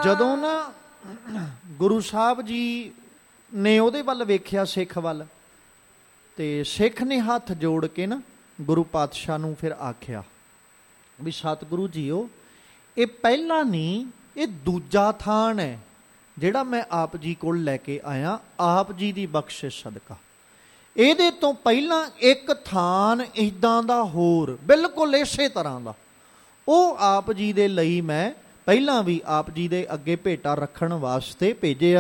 ਜਦੋਂ ਨਾ ਗੁਰੂ ਸਾਹਿਬ ਜੀ ਨੇ ਉਹਦੇ ਵੱਲ ਵੇਖਿਆ, ਸਿੱਖ ਵੱਲ, ਤੇ ਸਿੱਖ ਨੇ ਹੱਥ ਜੋੜ ਕੇ ਨਾ ਗੁਰੂ ਪਾਤਸ਼ਾਹ ਨੂੰ ਫਿਰ ਆਖਿਆ ਵੀ ਸਤਿਗੁਰੂ ਜੀਓ, ਇਹ ਪਹਿਲਾ ਨਹੀਂ, ਇਹ ਦੂਜਾ ਥਾਨ ਹੈ ਜਿਹੜਾ ਮੈਂ ਆਪ ਜੀ ਕੋਲ ਲੈ ਕੇ ਆਇਆ, ਆਪ ਜੀ ਦੀ ਬਖਸ਼ਿਸ਼ ਸਦਕਾ। ਇਹਦੇ ਤੋਂ ਪਹਿਲਾਂ ਇੱਕ ਥਾਨ ਇੱਦਾਂ ਦਾ ਹੋਰ ਬਿਲਕੁਲ ਇਸੇ ਤਰ੍ਹਾਂ ਦਾ, ਉਹ ਆਪ ਜੀ ਦੇ ਲਈ ਮੈਂ ਪਹਿਲਾਂ ਵੀ ਆਪ ਜੀ ਦੇ ਅੱਗੇ ਭੇਟਾ ਰੱਖਣ ਵਾਸਤੇ ਭੇਜਿਆ।